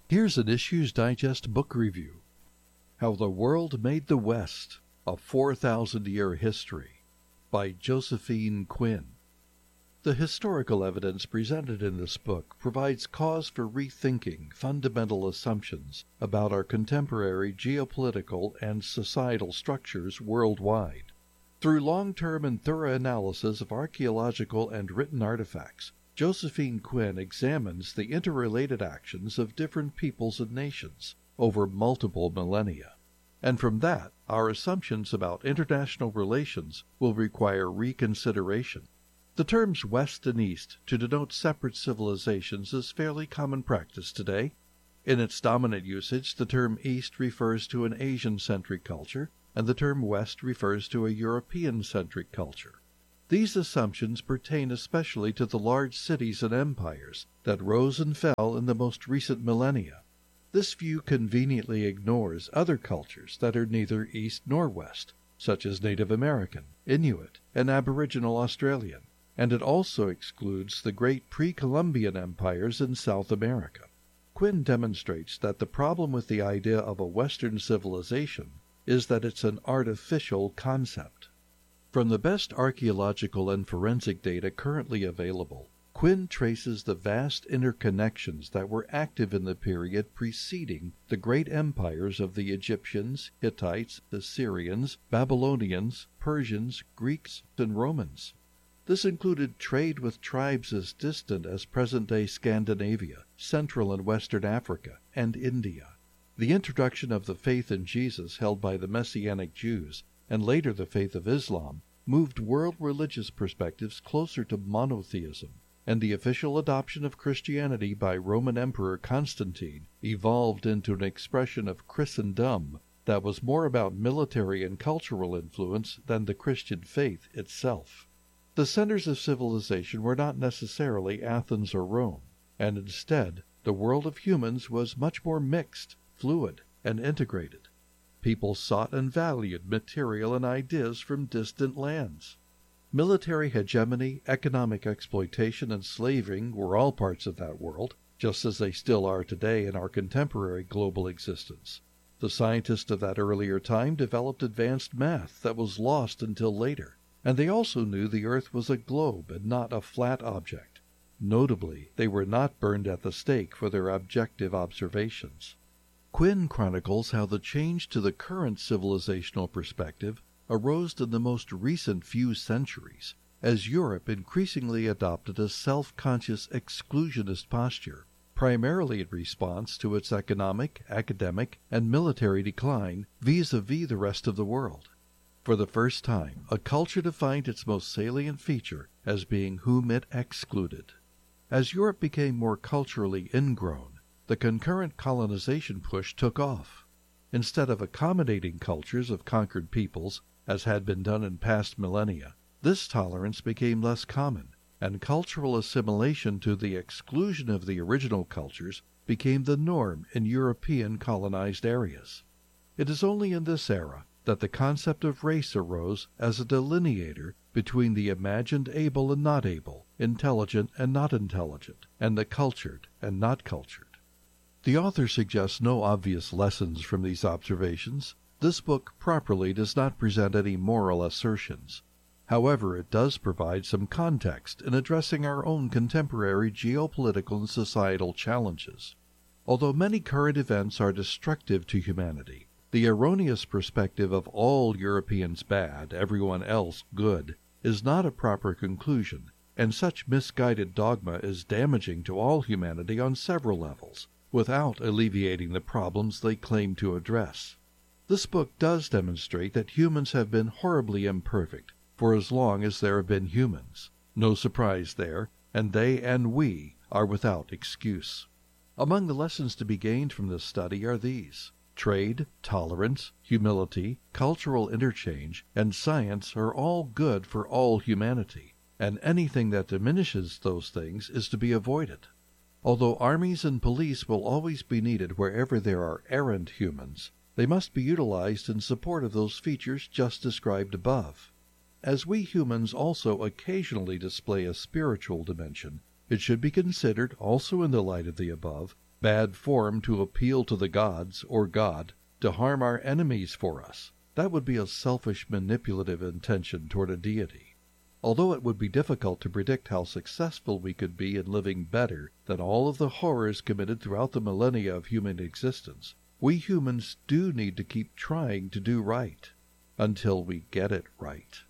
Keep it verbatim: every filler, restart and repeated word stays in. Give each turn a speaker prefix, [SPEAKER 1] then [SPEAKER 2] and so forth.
[SPEAKER 1] Here's an Issues Digest book review. How the World Made the West, A four thousand year History, by Josephine Quinn. The historical evidence presented in this book provides cause for rethinking fundamental assumptions about our contemporary geopolitical and societal structures worldwide. Through long-term and thorough analysis of archaeological and written artifacts, Josephine Quinn examines the interrelated actions of different peoples and nations over multiple millennia. And from that, our assumptions about international relations will require reconsideration. The terms West and East to denote separate civilizations is fairly common practice today. In its dominant usage, the term East refers to an Asian-centric culture, and the term West refers to a European-centric culture. These assumptions pertain especially to the large cities and empires that rose and fell in the most recent millennia. This view conveniently ignores other cultures that are neither East nor West, such as Native American, Inuit, and Aboriginal Australian, and it also excludes the great pre-Columbian empires in South America. Quinn demonstrates that the problem with the idea of a Western civilization is that it's an artificial concept. From the best archaeological and forensic data currently available, Quinn traces the vast interconnections that were active in the period preceding the great empires of the Egyptians, Hittites, Assyrians, Babylonians, Persians, Greeks, and Romans. This included trade with tribes as distant as present-day Scandinavia, Central and Western Africa, and India. The introduction of the faith in Jesus held by the Messianic Jews, and later the faith of Islam, moved world religious perspectives closer to monotheism, and the official adoption of Christianity by Roman Emperor Constantine evolved into an expression of Christendom that was more about military and cultural influence than the Christian faith itself. The centers of civilization were not necessarily Athens or Rome, and instead the world of humans was much more mixed, fluid, and integrated. People sought and valued material and ideas from distant lands. Military hegemony, economic exploitation, and slaving were all parts of that world, just as they still are today in our contemporary global existence. The scientists of that earlier time developed advanced math that was lost until later, and they also knew the Earth was a globe and not a flat object. Notably, they were not burned at the stake for their objective observations. Quinn chronicles how the change to the current civilizational perspective arose in the most recent few centuries, as Europe increasingly adopted a self-conscious exclusionist posture, primarily in response to its economic, academic, and military decline vis-a-vis the rest of the world. For the first time, a culture defined its most salient feature as being whom it excluded. As Europe became more culturally ingrown, the concurrent colonization push took off. Instead of accommodating cultures of conquered peoples, as had been done in past millennia, this tolerance became less common, and cultural assimilation to the exclusion of the original cultures became the norm in European colonized areas. It is only in this era that the concept of race arose as a delineator between the imagined able and not able, intelligent and not intelligent, and the cultured and not cultured. The author suggests no obvious lessons from these observations. This book properly does not present any moral assertions. However, it does provide some context in addressing our own contemporary geopolitical and societal challenges. Although many current events are destructive to humanity, the erroneous perspective of all Europeans bad, everyone else good, is not a proper conclusion, and such misguided dogma is damaging to all humanity on several levels, without alleviating the problems they claim to address. This book does demonstrate that humans have been horribly imperfect for as long as there have been humans. No surprise there, and they and we are without excuse. Among the lessons to be gained from this study are these. Trade, tolerance, humility, cultural interchange, and science are all good for all humanity, and anything that diminishes those things is to be avoided. Although armies and police will always be needed wherever there are errant humans, they must be utilized in support of those features just described above. As we humans also occasionally display a spiritual dimension, it should be considered, also in the light of the above, bad form to appeal to the gods or God to harm our enemies for us. That would be a selfish, manipulative intention toward a deity. Although it would be difficult to predict how successful we could be in living better than all of the horrors committed throughout the millennia of human existence, we humans do need to keep trying to do right until we get it right.